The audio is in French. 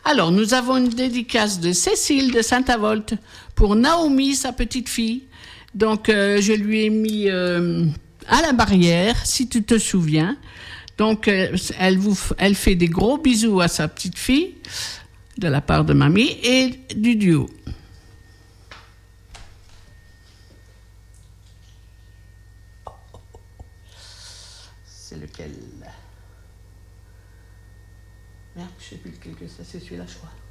Alors, nous avons une dédicace de Cécile de Saint-Avold pour Naomi, sa petite fille. Donc, je lui ai mis à la barrière, si tu te souviens. Donc, elle fait des gros bisous à sa petite fille de la part de mamie et du duo. C'est lequel? Merde, je sais plus lequel que c'est celui-là, je crois.